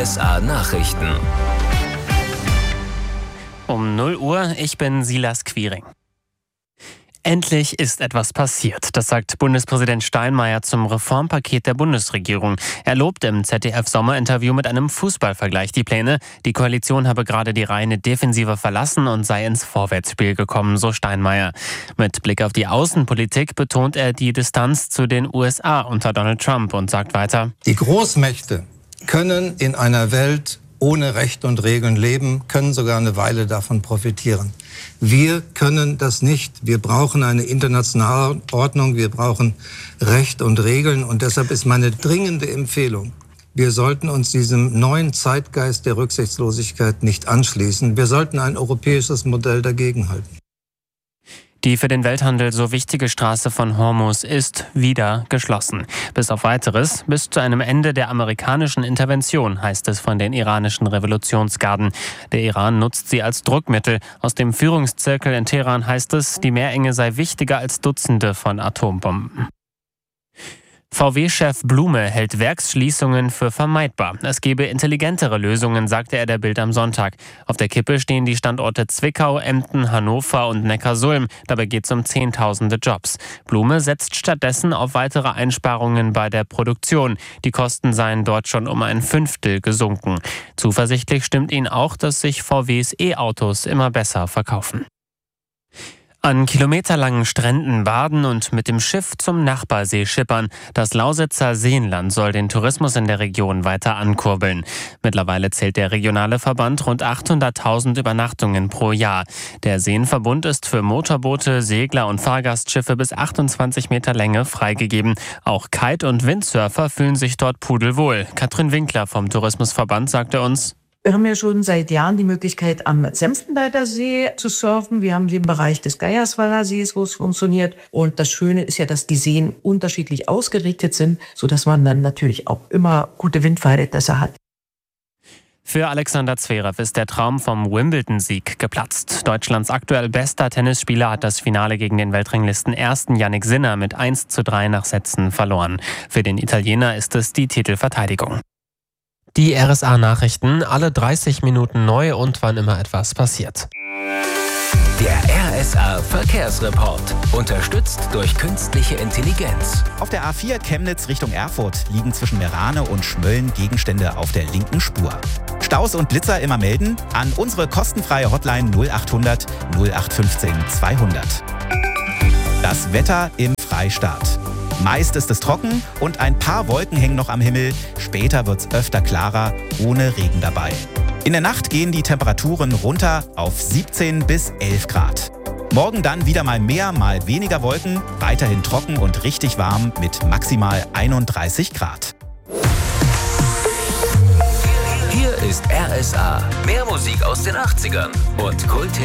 RSA Nachrichten. Um 0 Uhr, ich bin Silas Quiring. Endlich ist etwas passiert, das sagt Bundespräsident Steinmeier zum Reformpaket der Bundesregierung. Er lobt im ZDF-Sommerinterview mit einem Fußballvergleich die Pläne. Die Koalition habe gerade die reine Defensive verlassen und sei ins Vorwärtsspiel gekommen, so Steinmeier. Mit Blick auf die Außenpolitik betont er die Distanz zu den USA unter Donald Trump und sagt weiter: Die Großmächte können in einer Welt ohne Recht und Regeln leben, können sogar eine Weile davon profitieren. Wir können das nicht. Wir brauchen eine internationale Ordnung, wir brauchen Recht und Regeln. Und deshalb ist meine dringende Empfehlung: Wir sollten uns diesem neuen Zeitgeist der Rücksichtslosigkeit nicht anschließen. Wir sollten ein europäisches Modell dagegenhalten. Die für den Welthandel so wichtige Straße von Hormuz ist wieder geschlossen. Bis auf Weiteres, bis zu einem Ende der amerikanischen Intervention, heißt es von den iranischen Revolutionsgarden. Der Iran nutzt sie als Druckmittel. Aus dem Führungszirkel in Teheran heißt es, die Meerenge sei wichtiger als Dutzende von Atombomben. VW-Chef Blume hält Werksschließungen für vermeidbar. Es gebe intelligentere Lösungen, sagte er der Bild am Sonntag. Auf der Kippe stehen die Standorte Zwickau, Emden, Hannover und Neckarsulm. Dabei geht es um Zehntausende Jobs. Blume setzt stattdessen auf weitere Einsparungen bei der Produktion. Die Kosten seien dort schon um ein Fünftel gesunken. Zuversichtlich stimmt ihn auch, dass sich VWs E-Autos immer besser verkaufen. An kilometerlangen Stränden baden und mit dem Schiff zum Nachbarsee schippern. Das Lausitzer Seenland soll den Tourismus in der Region weiter ankurbeln. Mittlerweile zählt der regionale Verband rund 800.000 Übernachtungen pro Jahr. Der Seenverbund ist für Motorboote, Segler und Fahrgastschiffe bis 28 Meter Länge freigegeben. Auch Kite- und Windsurfer fühlen sich dort pudelwohl. Katrin Winkler vom Tourismusverband sagte uns: Wir haben ja schon seit Jahren die Möglichkeit, am Senftenleiter See zu surfen. Wir haben den Bereich des Geierswalder Sees, wo es funktioniert. Und das Schöne ist ja, dass die Seen unterschiedlich ausgerichtet sind, sodass man dann natürlich auch immer gute Windverhältnisse hat. Für Alexander Zverev ist der Traum vom Wimbledon-Sieg geplatzt. Deutschlands aktuell bester Tennisspieler hat das Finale gegen den Weltranglisten-Ersten Jannik Sinner mit 1:3 nach Sätzen verloren. Für den Italiener ist es die Titelverteidigung. Die RSA-Nachrichten, alle 30 Minuten neu und wann immer etwas passiert. Der RSA-Verkehrsreport. Unterstützt durch künstliche Intelligenz. Auf der A4 Chemnitz Richtung Erfurt liegen zwischen Merane und Schmölln Gegenstände auf der linken Spur. Staus und Blitzer immer melden an unsere kostenfreie Hotline 0800 0815 200. Das Wetter im Freistaat. Meist ist es trocken und ein paar Wolken hängen noch am Himmel. Später wird es öfter klarer, ohne Regen dabei. In der Nacht gehen die Temperaturen runter auf 17 bis 11 Grad. Morgen dann wieder mal mehr, mal weniger Wolken. Weiterhin trocken und richtig warm mit maximal 31 Grad. Hier ist RSA. Mehr Musik aus den 80ern und Kult